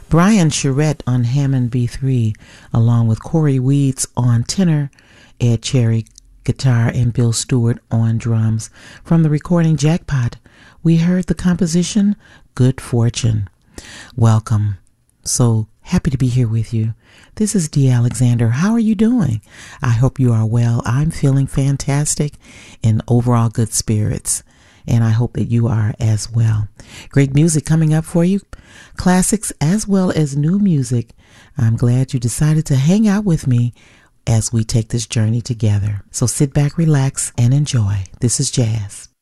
Brian Charette on Hammond B3, along with Corey Weeds on tenor, Ed Cherry guitar, and Bill Stewart on drums. From the recording Jackpot, we heard the composition Good Fortune. Welcome. So happy to be here with you. This is Dee Alexander. How are you doing? I hope you are well. I'm feeling fantastic and overall good spirits, and I hope that you are as well. Great music coming up for you, classics as well as new music. I'm glad you decided to hang out with me as we take this journey together. So sit back, relax, and enjoy. This is Jazz.